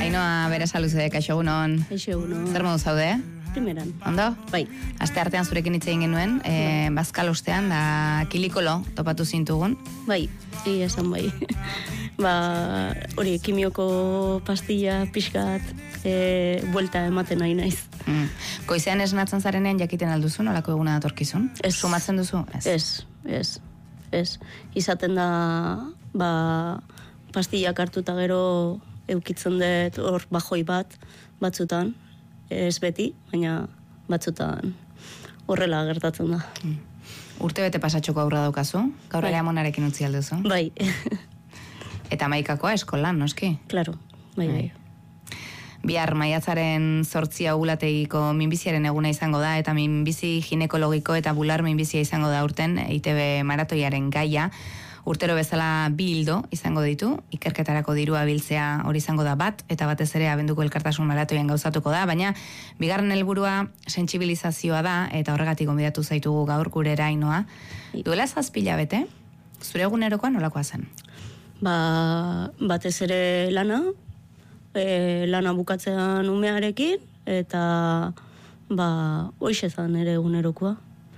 Ainoa Berasaluze, kaixo egunon. Kaixo egunon. Zer modu zaude? Primeran. Ondo? Bai. Aste artean zurekin hitz egin genuen, bazkal ostean, da kilikolo topatu zintugun. Bai, esan bai. Hori, kimioko pastilla pixkat buelta ematen nahi naiz. Goizean esnatzen zarenean jakiten alduzu, nolako eguna datorkizun? Ez. Sumatzen duzu? Ez. Izaten da, pastillak hartuta gero eukitzen dut hor bajoi batzutan, ez beti, baina batzutan horrela gertatzen da. Urte bete pasatxoko aurra daukazu? Gaur ere amonarekin utzi alduzu? Bai. Eta maikakoa eskolan, noski? Claro, bai. Bihar maiatzaren 8 ugulategiko minbiziaren eguna izango da, eta minbizi ginekologiko eta bular minbizia izango da urten ITB maratoiaren gaia. Urtero bezala 2 ildo izango ditu, ikerketarako dirua biltzea hori izango da bat, eta batez ere abenduko elkartasun maratoian gauzatuko da, baina bigarren helburua sentsibilizazioa da, eta horregatik gonbidatu zaitugu gaur gurera Ainoa. Duela 7 hilabete, zure egunerokoa nolakoa zen? Batez ere lana bukatzean umearekin, eta hoixezan ere egunerokoa.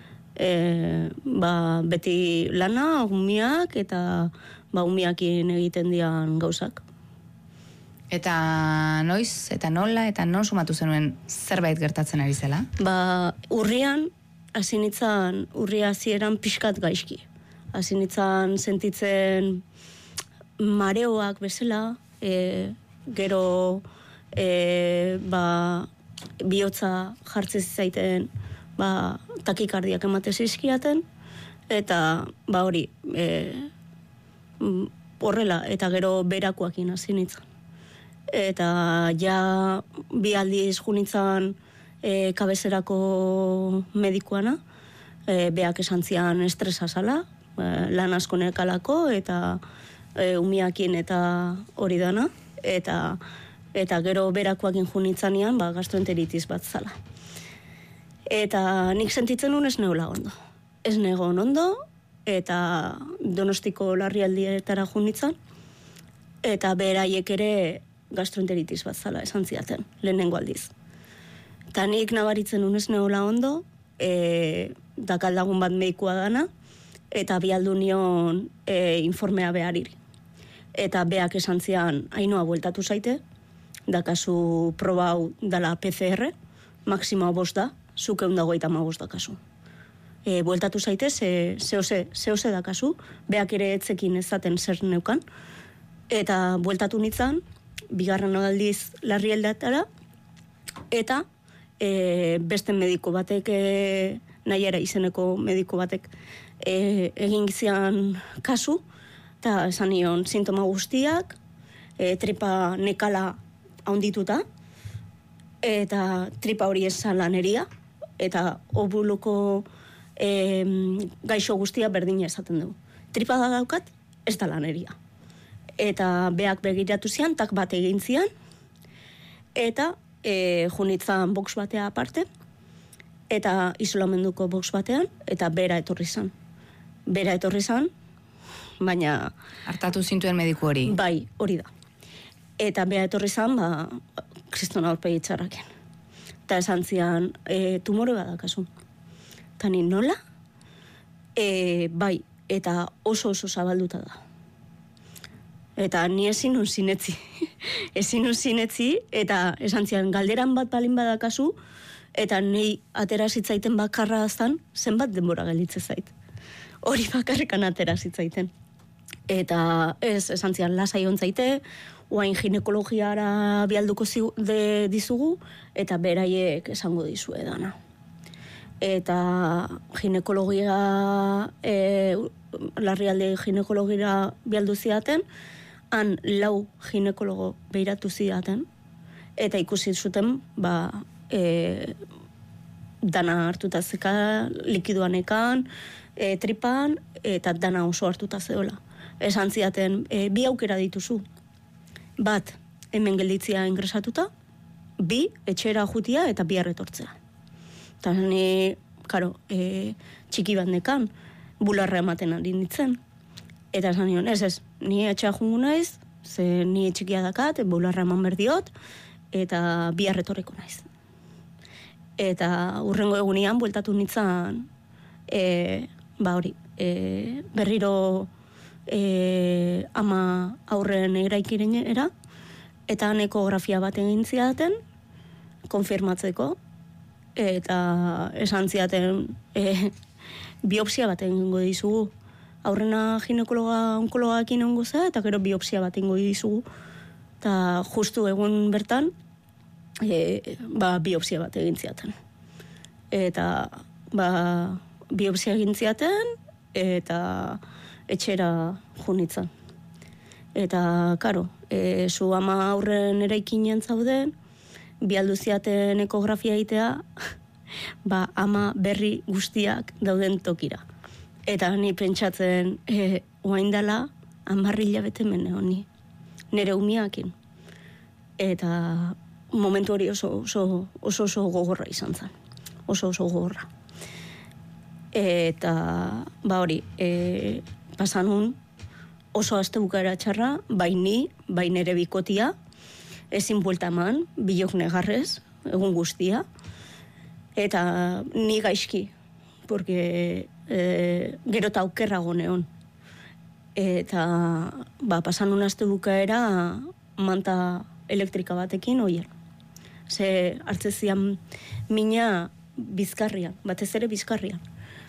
Beti lana, umiak, eta umiakin egiten dian gauzak. Eta noiz, eta nola, eta non sumatu zenuen zerbait gertatzen ari zela? Urrian, hasi nintzen, urria hasieran pixkat gaizki. Hasi nintzen sentitzen mareoak bezala, gero bihotza jartzen zaiten, takikardiak emate zizkiaten, eta hori, horrela, eta gero berakoakin hasi nintzen. Eta ja 2 aldiz junitzen kabezerako medikuana, beak esan zian estresa zala, lan asko nekalako, eta umiakin eta hori dana, eta gero berakoakin junitzanean, gastroenteritis bat zala. Eta nik sentitzen nun ez neola ondo. Ez negon ondo, eta Donostiko larrialdietara junitzen, eta beraiek ere gastroenteritis bat zala esan ziaten, lehenengo aldiz. Eta nik nabaritzen nun ez neola ondo, dakaldagun bat medikua dana, eta bialdu nion informea behariri. Eta beak esan zian, Ainoa bueltatu zaite, dakazu proba hau dala PCR, maksimoa 5 da, zuk 155 dakazu. Bueltatu zaite, zehose dakazu, beak ere etzekin ezaten zer neukan, eta bueltatu nintzen, bigarren aldiz larrialdietara, eta beste mediko batek, nahiera izeneko mediko batek, egin gizian kasu, eta esan nion sintoma guztiak, tripa nekala haundituta, eta tripa hori esan laneria, eta obuluko gaixo guztia berdina esaten du. Tripa da daukat, ez da laneria. Eta beak begiratu zian, tak bat egin zian, eta junitzan box batea aparte, eta isolamenduko box batean, eta bera etorri zan, baina... Hartatu zintuen mediku hori? Bai, hori da. Eta bera etorri zan, kristona aurpegi txarraken. Eta esan zian, tumore badakazu. Eta ni nola? Bai, eta oso zabalduta da. Eta ni ezin nun sinetzi. Eta esan zian, galderan bat balin badakazu, eta ni atera zitzaiten bakarra aztan, zenbat denbora gelitze zait. Hori bakarrikan atera zitzaiten. Eta esan zian, lasai ontzaite, oain ginekologiara bialduko dizugu, eta beraiek esango dizue dana. Eta ginekologia, larrialde ginekologira bialdu zidaten, han 4 ginekologo behiratu zidaten, eta ikusi zuten, dana hartuta zeka, likiduan ekan, tripan, eta dana oso hartuta zeola. Esan zidaten, 2 aukera dituzu. Bat, hemen gelditzia ingresatuta, 2, etxera jutia eta 2 etortzea. Eta ni, txiki bat nekan, bularra ematen ari nintzen. Eta esan nion, ez, ni etxea jungu naiz, ze ni txikia dakat, bularra eman berdiot, eta bihar etorriko naiz. Eta urrengo egunean bueltatu nintzen, berriro ama aurren eraikirenera, eta ekografia bat egin zidaten, konfirmatzeko, eta esan zidaten biopsia bat egingo dizugu. Aurrena onkologakin egongo za, eta gero biopsia bat egingo dizugu. Eta justu egun bertan, biopsia bat egin zidaten. Eta biopsia egin zidaten, eta etxera junitzen. Eta, karo, zu ama aurren eraikinen zauden, bialdu ziaten ekografia egitea, ama berri guztiak dauden tokira. Eta ni pentsatzen, oain dela, 10 hilabete mene honi, nire umiakin. Eta momentu hori oso gogorra izan zen. Oso gogorra. Eta, pasanun, oso azte bukaera txarra, bai ni, bai nere bikotia, ezin buelta eman, bilok negarrez, egun guztia, eta ni gaizki, porque gero eta aukerrago neon. Eta pasanun azte bukaera manta elektrika batekin oier. Ze hartzezian mina bizkarrian, batez ere bizkarrian.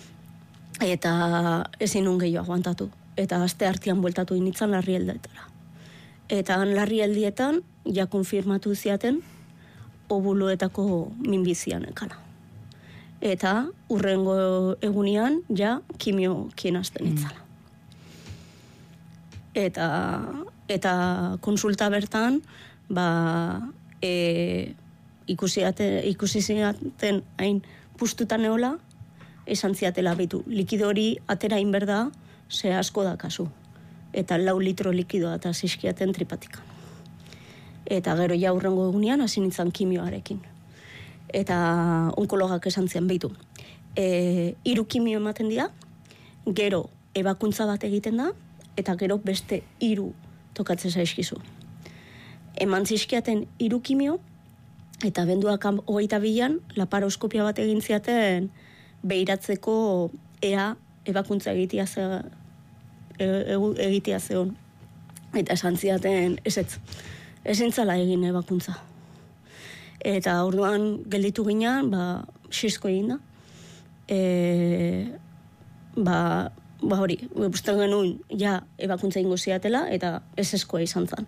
Eta ezin nun gehiago aguantatu. Eta aste hartian bueltatu initzan Larrialdietara. Eta Larrialdietan ja konfirmatu ziaten obuloetako minbizian ekana. Eta urrengo egunean ja kimiokin hasten itzala. Eta konsulta bertan ikusi ziaten hain pustutan eola, esan ziatela bitu. Likido hori atera inberda, ze asko da kasu. Eta 4 litro likidoa eta zizkiaten tripatika. Eta gero ja urrengo egunean hasi nintzen kimioarekin. Eta onkologak esan zian bitu. 3 kimio ematen dira, gero ebakuntza bat egiten da, eta gero beste 3 tokatzen zaizkizu. Eman zizkiaten 3 kimio, eta benduak 22an laparoskopia bat egin ziaten behiratzeko ea ebakuntza egitea zeon. Eta esan ziaten ezin zala egin ebakuntza. Eta orduan gelditu ginean, xisko egin da. Hori, usten genuen ja ebakuntza ingo ziatela, eta eskoa izan zen.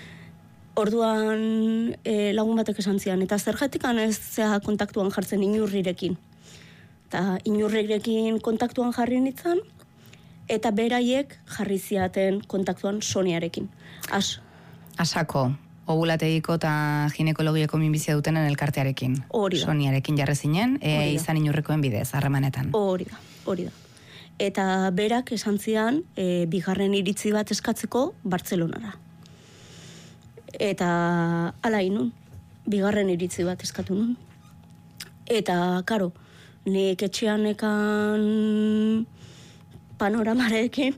Orduan lagun batek esan zian, eta zergatikan ez zea kontaktuan jartzen inurrirekin. Eta inurrirekin kontaktuan jarri nintzen, eta beraiek jarri ziaten kontaktuan Soniarekin. Asako, ovulategiko eta ginekologiako minbizia dutenen elkartearekin. Hori da. Soniarekin jarri zinen, izan inurrekoen bidez, harremanetan. Hori da. Eta berak esan zian, bigarren iritzi bat eskatzeko Bartzelonara. Eta ala inun, bigarren iritzi bat eskatu nun. Eta, karo, nik etxean ekan panoramarekin,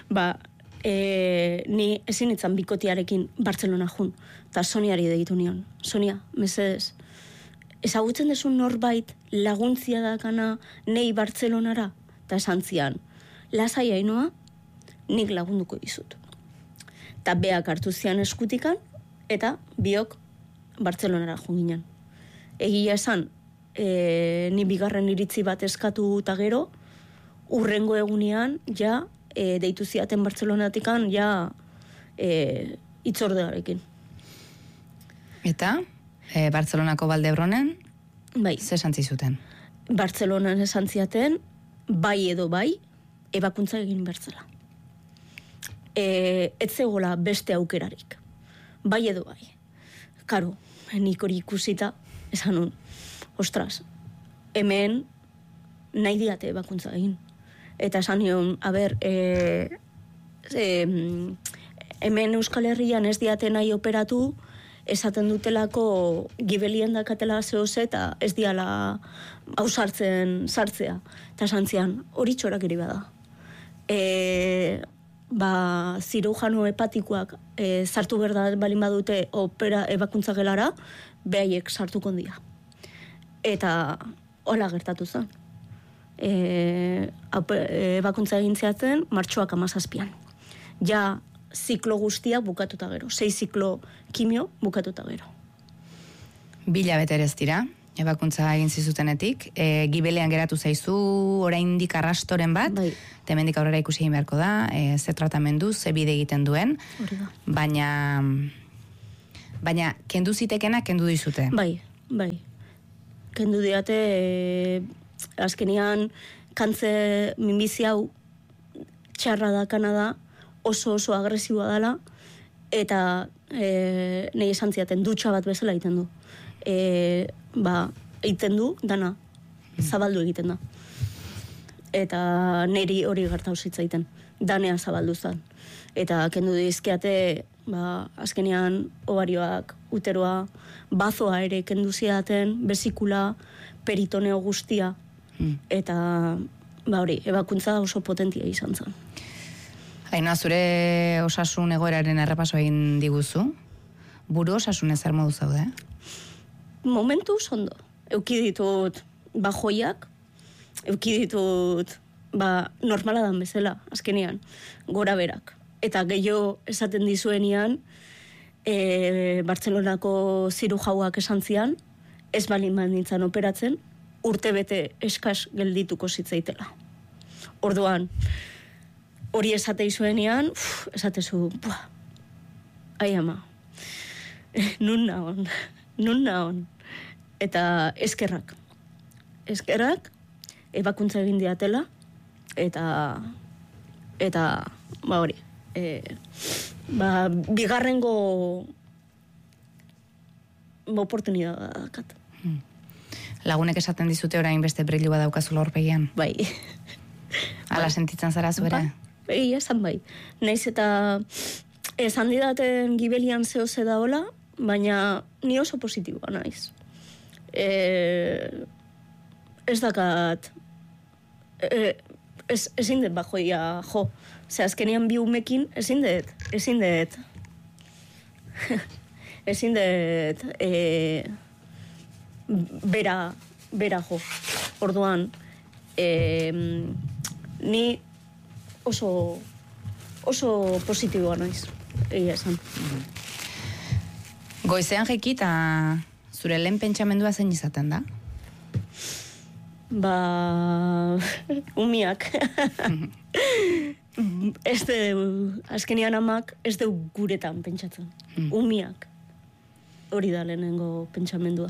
ni ezin itzan bikotiarekin Bartzelona jun, eta Soniari deitu nion. Sonia, mesedez, ezagutzen desun norbait laguntzia dakana nei Bartzelonara? Eta esan zian, lasai Ainoa, nik lagunduko dizut. Eta beak hartu zian eskutikan, eta biok Bartzelonara jun ginen. Egia esan, ni bigarren iritzi bat eskatu eta gero, urrengo egunean, ja, deitu ziaten Bartzelonatikan, ja, itzordearekin. Eta, Bartzelonako Baldebronen, bai, ze santzi zuten? Bartzelonan esan ziaten, bai edo bai, ebakuntza egin bertzela. Ez zegoela beste aukerarik. Bai edo bai. Karo, nik hori ikusita, esan nun, ostras, hemen nahi diate ebakuntza egin. Eta esan nion, hemen Euskal Herrian ez diate nahi operatu, esaten dutelako gibelien dakatela zehose eta ez diala hausartzen sartzea. Eta esan zian, hori txorak eri bada. zirujano hepatikoak sartu berda balin badute ebakuntza gelara, behaiek sartuko dira. Eta hola gertatu zen. Ebakuntza egin zehatzen, martxoak 17. Ja, ziklo guztia bukatuta gero. 6 ziklo kimio bukatuta gero. 2 hilabete ez dira, ebakuntza egin zizutenetik. Gibelean geratu zaizu, oraindik arrastoren bat, bai. Hemendik aurrera ikusi egin beharko da, ze tratamendu, ze bide egiten duen, baina kendu zitekena, kendu dizute. Bai. Kendu diate, azkenian, minbizi hau txarra dakana da, oso agresiboa dela, eta nahi esan ziaten dutxa bat bezala egiten du. Egiten du, dana, zabaldu egiten da. Eta niri hori gertatu zitzaiten, danea zabaldu zen. Eta kendu dizkiate, azkenean ovarioak, uteroa, bazoa ere kendu zidaten, besikula, peritoneo guztia, eta hori, ebakuntza oso potentia izan zen. Aina, zure osasun egoeraren errepaso egin diguzu, buru osasun ezer modu zaude? Momentu ondo. Euki ditut bajoiak, euki ditut normala dan bezala, azkenean, gora berak. Eta gehiago esaten dizuenean, Bartzelonako zirujauak esan zian, ez balin nintzen operatzen, urtebete eskas geldituko zitzaitela. Orduan, hori esate izuenean, esatezu, ai ama, nun naon. Eta eskerrak, ebakuntza egin diatela, eta hori, bigarrengo oportunidad dakat. Lagunek esaten dizute orain beste brillu bat daukazula aurpegian? Bai. Ala sentitzen zara zuera? Bai, esan bai. Naiz eta esan didaten gibelian zehose da hola, baina ni oso positiboa naiz. Ez dakat ezin dut bajoia jo. Ze azkenean bi umekin ezin dut bera jo. Orduan ni oso positiboa naiz, egia esan. Goizean jaiki eta zure lehen pentsamendua zein izaten da? Umiak. Azkenean amak ez du guretan pentsatzen. Umiak. Hori da lehenengo pentsamendua.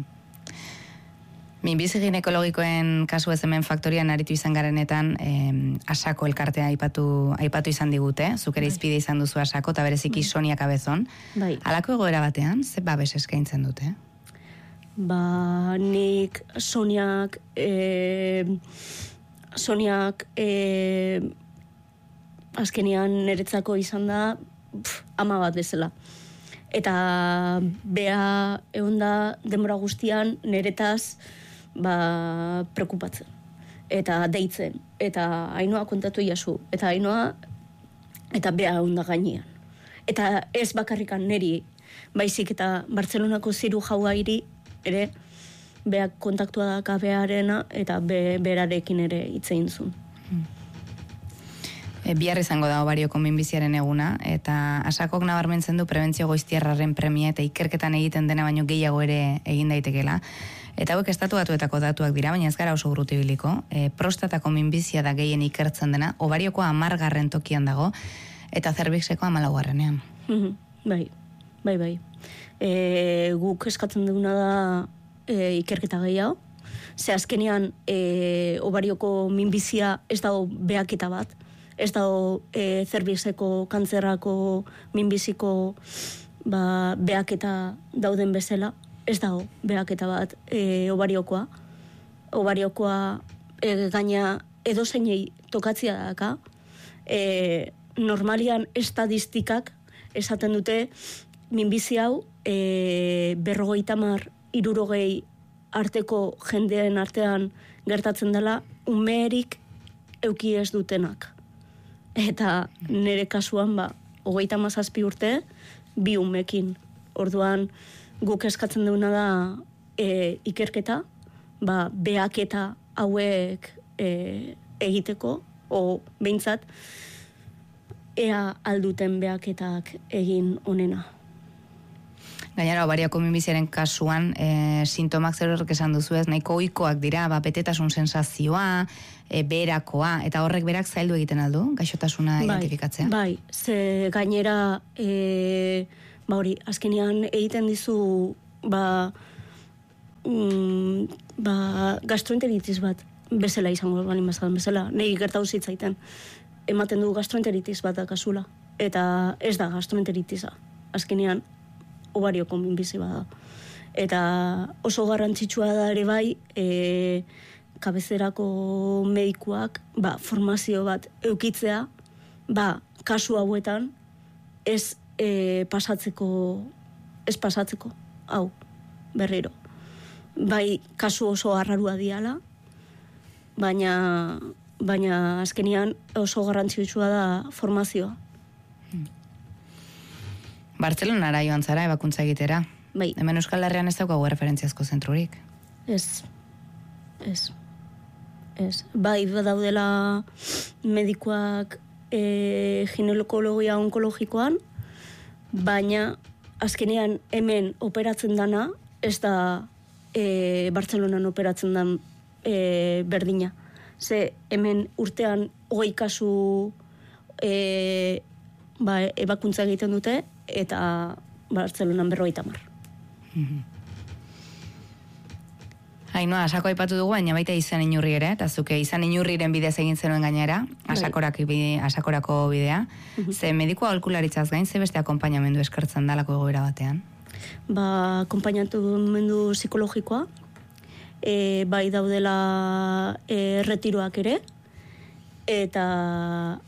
Minbizi ginekologikoen kasu ez hemen faktorian aritu izan garenetan, Asako elkartea aipatu izan digute, zuk ere izpide izan duzu Asako, eta bereziki Sonia Cabezon. Halako egoera batean, ze babes eskaintzen dute? Nik Soniak azkenean niretzako izan da ama bat bezala. Eta bea egon da denbora guztian niretaz preokupatzen. Eta deitzen. Eta Ainoa kontatu iazu. Eta Ainoa eta bea egon da gainean. Eta ez bakarrikan niri, baizik eta Bartzelonako zirujaua ere beak kontaktua daka bearena eta berarekin ere hitz egin zuen. Bihar izango da ovarioko minbiziaren eguna, eta Asakok nabarmentzen du prebentzio goiztiarraren premia eta ikerketan egiten dena baino gehiago ere egin daitekela. Eta hauek estatu batuetako datuak dira, baina ez gara oso urrutibiliko. Prostatako minbizia da gehien ikertzen dena, ovarioko 10. tokian dago, eta zerbixeko 14. Bai. Guk eskatzen duguna da ikerketa gehiago. Ze azkenean ovarioko minbizia ez dago behaketa bat, ez dago zerbixeko kantzerrako minbiziko behaketa dauden bezala, ez dago behaketa bat ovariokoa. Ovariokoa gaina edozeinei tokatzia daka. Normalian estadistikak esaten dute minbizi hau 50-60 arteko jendeen artean gertatzen dela umeerik euki ez dutenak. Eta nire kasuan, 37 urte, 2 umekin. Orduan, guk eskatzen duguna da ikerketa, behaketa hauek egiteko, o behintzat, ea alduten behaketak egin onena. Gainera, obariako minbiziaren kasuan, sintomak zer horrek esan duzu ez, nahiko ohikoak dira, betetasun sensazioa, beherakoa, eta horrek berak zaildu egiten aldu, gaixotasuna identifikatzea? Bai, ze gainera, hori, azkenean egiten dizu, gastroenteritis bat, bezala izango bali mazan, bezala, nahi gertau zitzaiten, ematen du gastroenteritis bat kasula, eta ez da gastroenteritisa, azkenean, obarioko minbizi bada. Eta oso garrantzitsua da ere bai, kabezerako medikuak, formazio bat eukitzea, kasu hauetan, ez pasatzeko, hau, berriro. Bai, kasu oso arrarua diala, baina azkenian oso garrantzitsua da formazioa. Bartzelonara joan zara ebakuntza egitera. Bai. Hemen Euskal Herrian ez daukagu referentziazko zentrurik. Ez. Bai, badaudela medikuak ginekologia onkologikoan, baina azkenean hemen operatzen dana, ez da Bartzelonan operatzen dan berdina. Ze hemen urtean 20 kasu ebakuntza egiten dute, eta Bartzelonan 50. Ainhoa, asako aipatu dugu, baina baita izan inurri ere, eta zuke izan inurriren bidez egin zenuen gainera, asakorako bidea. Ze mediku aholkularitzaz gain, ze beste akonpainamendu eskertzen dalako egoera batean? Akonpainamendu psikologikoa, bai daudela retiroak ere, eta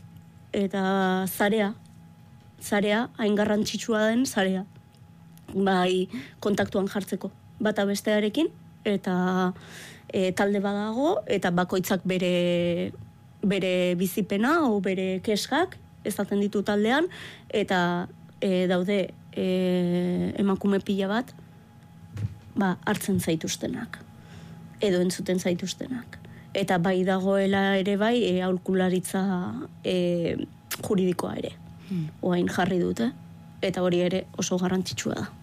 zarea, hain garrantzitsua den zarea. Bai, kontaktuan jartzeko. Bata bestearekin, eta talde badago, eta bakoitzak bere bizipena, o bere keskak, ezaten ditu taldean, eta daude emakume pila bat, hartzen zaituztenak, edo entzuten zaituztenak. Eta bai dagoela ere bai, aholkularitza juridikoa ere. Oain jarri dute, eta hori ere oso garrantzitsua da.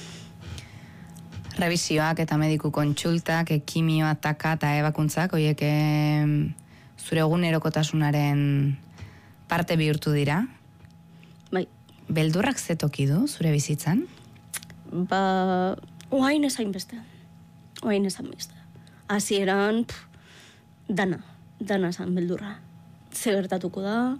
Revisioak eta mediku kontsultak, kimioa, taka eta ebakuntzak, horiek zure egunerokotasunaren parte bihurtu dira? Bai. Beldurrak ze toki du zure bizitzan? Oain ezain beste. Hasieran dana esan beldurra. Ze gertatuko da,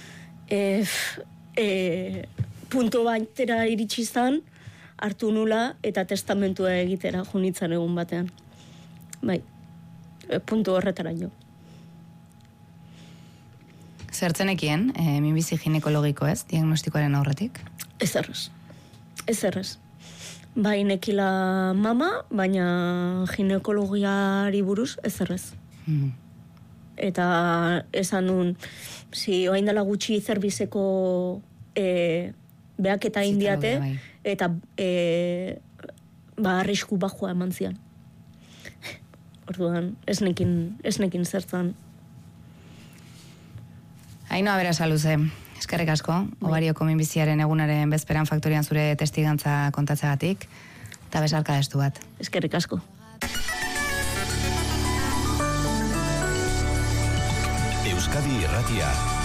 punto baitera iritsi izan, hartu nula eta testamentua egitera junitzen egun batean. Bai, puntu horretara jo. Zertzenekien, minbizi ginekologiko ez, diagnostikoaren aurretik? Ez errez. Bai, nekila mama, baina ginekologiari buruz ez errez. Eta esan nun, oain dela gutxi zerbizeko behaketa indiate, eta arrisku bajua eman zian. Orduan, ez nekin zertzan. Ainhoa Berasaluze, eskerrik asko, obarioko minbiziaren egunaren bezperan faktorian zure testigantza kontatzeagatik, eta besarka destu bat. Eskerrik asko. Euskadi Irratia.